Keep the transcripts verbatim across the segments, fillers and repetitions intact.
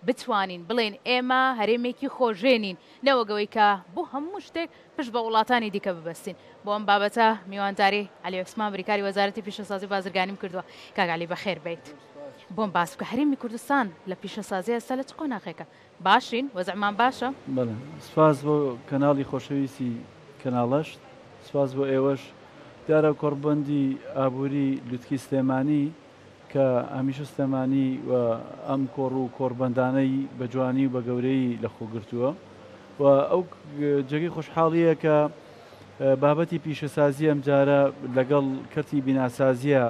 بتوانین بڵێن ئێمە هەرێمێکی خۆژێنین نەوەگەوەی کە بۆ هەموو شتێک پشت بە وڵاتانی دیکە ببەستین بۆ ئەم بابەتە میوانداری علی عوسمان بریکاری وەزارەتی پیشەسازی بازرگانیم کردووە کاگالی بەخێر بیت بۆم باس بکە هەرێمی کوردستان لە پیشەسازی ئێستا لە چ قۆناغێکە باشین وەزعمان باشە بەڵێ سپاس بۆ کەناڵی خۆشەویستی کەناڵەشت سپاس بۆ ئێوەش دیارە کۆڕبەندی ئابووری لوتکی سلێمانی کە هەمیشە سلێمانی و ئەم کۆڕ و کۆڕبەندانەی بە جوانی و بە گەورەی لەخۆگرتووە و ئەو جێگەی خۆشحاڵیە کە بابەتی پیشەسازی ئەم جارە لەگەڵ کەرتی بیناسازیە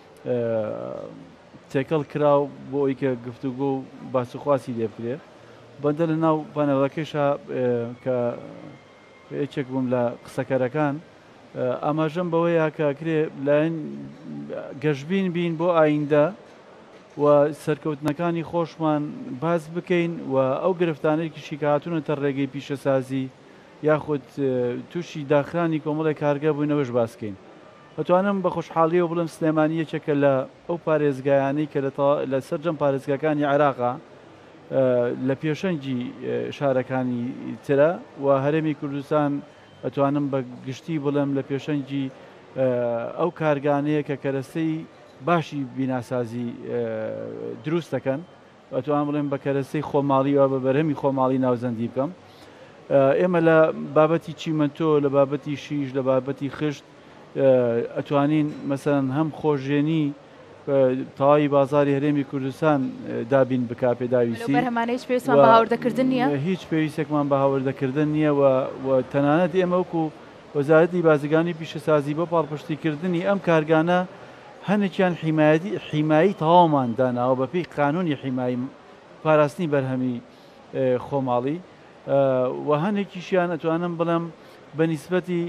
تێکەڵ کراو بۆ ئەوی کە گفتوگۆ و باسوخواسی لێ بکرێت بەندە لە ناو پانەڵەکەیشە کە یەکێک بووم لە قسەکەرەکان ئاماژەم بەوەیە کەکرێ لایەن گەشتبین بین بۆ ئایندە و سەرکەوتنەکانی خۆشمان باز بکەین و ئەو گرفتانێکیشی کە هاتوونەتە ڕێگەی پیشەسازی یاخود تووشی داخرانی کۆمەڵی کارگە بووینەوەش باسکەین ئەتوانم بە خۆشحاڵیەوە بڵم سلێمانی یەکێکە لە ئەو پارێزگایانی کە لە سەرجەم پارێزگاکانی عێراقا لە پێشەنگی شارەکانی ترە و هەرێمی کوردستان ئەتوانم بە گشتی بڵم لە پێشەنگی ئەو کارگانەیە کە کەرەستەی باشی بیناسازی دروست دەکەن ئەتوان بڵێم بە کەرەستەی خۆماڵیەوە بە بەرهەمی خۆماڵی ناوزەندی بکەم ئێمە لە بابەتی چیمەنتۆ لە بابەتی شیش لە بابەتی خشت ئەتوانین مەسەرەن هەم خۆشێنی تەواوی بازاری هەرێمی کوردستان دابین بک پێداویستی هەمانەیە پێویستمان بە هاوردەکردن نییە هیچ پێویستێکمان بە هاوردەکردن نییە و تەنانەت ئێمە وەکو وەزارەتی بازرگانی پیشەسازی بۆ پاڵپشتیکردنی ئەم کارگانە هەنێکیان حیمایی تەواومان داناوە بە پێی قانونی حیمایی پاراستنی بەرهەمی خۆماڵی و هەنێکیشیان ئەتوانم بڵم بە نیسبەتی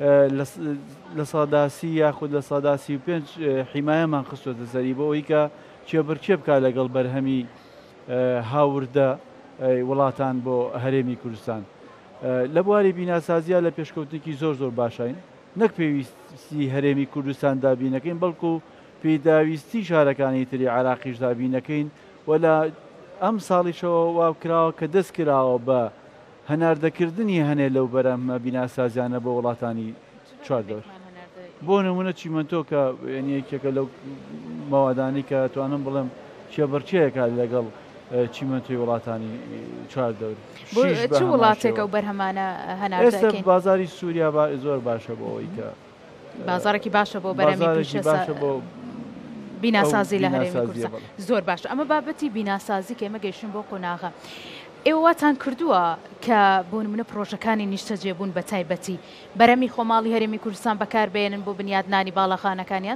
لە ساداسی یاخود لە ساداسی و پێنج حیمایەمان خستوەتە سەری بۆ ئەوەی کە چێبەرچێ بکە لەگەڵ بەرهەمی هاوردە وڵاتان بۆ هەرێمی کوردستان لە بواری بیناسازیە لە پێشکەوتێکی زۆر زۆر باشین نەک پێویستی هەرێمی کوردستان دابینەکەین بەڵکو پێداویستی شارەکانی تری عراقیش دابینەکەین و لە ئەم ساڵیشەوە واکراوە کە دەست کراوە بە هەناردەکردنی هەنێ لەو بەرەمە بیناسازیانە بۆ وڵاتانی چواردەوە بۆ نمونە چیمەنتۆ کە یەکێکە لەو مەوادانی کە توانم بڵێم چێبەرچەیەکە لەگەڵ چیمەنتۆی وڵاتانی چواردەور چ وڵاتێکە و بەرهەمانە هەناردەکەین بازاری سووریا زۆر باشە بۆ ئەوەی کە بازارێکی باشە بۆ بەرەمی پیشەسازی بۆ بیناسازی لە هەرێمی کوردستان زۆر باشە ئەمە بابەتی بیناسازی کە ئێمە گەیشتن بۆ قۆناغە ئێوەتان کردووە کە بۆ نمونە پرۆژەکانی نیشتەجێبوون بە تایبەتی بەرەمی خۆماڵی هەرێمی کوردستان بەکاربێنن بۆ بنیادنانی باڵەخانەکانیان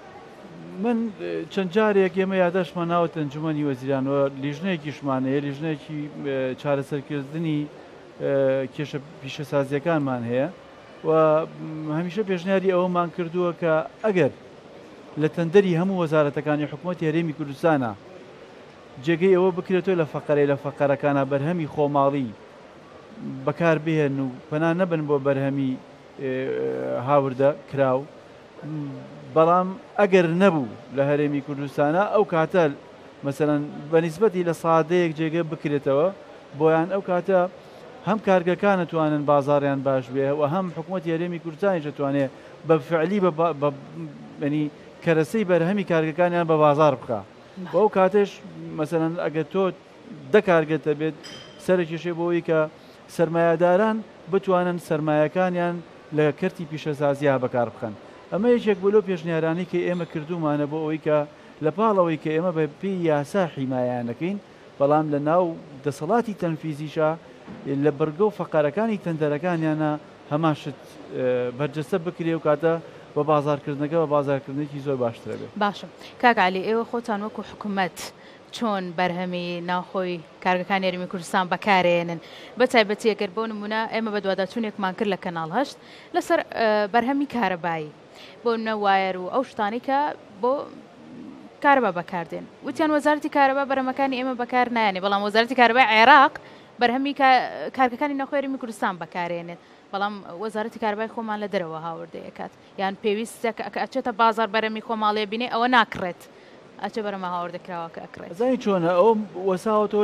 من چەند جارێک ئێمە یادەشمان ناوەتە ئەنجومەنی وەزیرانەوە لیژنەیەکیشمانەیە لیژنەیەکی چارەسەرکردنی کێشە پیشەسازیەکانمان هەیە و هەمیشە پێشنیاری ئەوەمان کردووە کە ئەگەر لە تەندەری هەموو وەزارەتەکانی حکوومەتی هەرێمی کوردستانە جێگەی ئەوە بکرێتەوە لە فەقەرەی لە فەقەرەکانە بەرهەمی خۆماڵی بەکاربهێن و پەنا نەبن بۆ بەرهەمی هاوردە کراو بەڵام ئەگەر نەبوو لە هەرێمی کوردستانە ئەو کاتە مەسەرەن بەنیسبەتی لە سادەیەک جێگە بکرێتەوە بۆیان ئەو کاتە هەم کارگەکان دەتوانن بازاڕیان باش بێ و هەم حکوومەتی هەرێمی کوردستانیش دەتوانێت بە فعلی ینی کەرەسەی بەرهەمی کارگەکانیان بە بازار بکە بۆ ئەو کاتێش مەسەرەن ئەگەر تۆ دەکارگەتە بێت سەرکیشێ بۆەوەی کە سەرمایهداران بتوانن سەرمایەکانیان لە کەرتی پیشەسازیە بەکار بخەن ئەمە یەکێک بۆ لەو پێشنیارانی کە ئێمە کردومانە بۆ ئەوەی کە لە پاڵەوەی کە ئێمە بە پێی یاسا حیمایانەکەین بەڵام لە ناو دەسەڵاتی تەنفیزیشە لە بەرگە و فەقارەکانی تەندەرەکانیانە هەماشت بەرجەستە بکرێ و کاتە بە بازارکردنەکە بە بازارکردنێکی زۆر باشترە بێت باشە کاکعالی ئێوە خۆتان وەکو حکوومەت چۆن بەرهەمی ناوخۆی کارگەکانی هەرێمی کوردستان بەکارێنن بە تایبەتی ئەگەر بۆ نمونە ئێمە بە دوواداچوونێکمان کرد لە کەناڵ هەشت لەسەر بەرهەمی کارەبایی بۆ نە وایر و ئەو شتانی کە بۆ کارەبا بەکاردێن وتیان وەزارەتی کارەبا بەرهەمەکانی ئێمە بەکار نایانێ بەڵام وەزارەتی کارەبای عێراق بەرهەمی کارگەکانی ناوخۆی هەرێمی کوردستان بەکارێنێت بەڵام وەزارەتی کارەبای خۆمان لە دەرەوە هاوردەیەکات یان پێویستە کە ئەچێتە بازار بەرەمی خۆماڵێ بینێ ئەوە ناکڕێت ئەچە بەرەمە هاوردەکراوە کە ئەکڕێت زای چۆنە ئەو وەساوەتەوە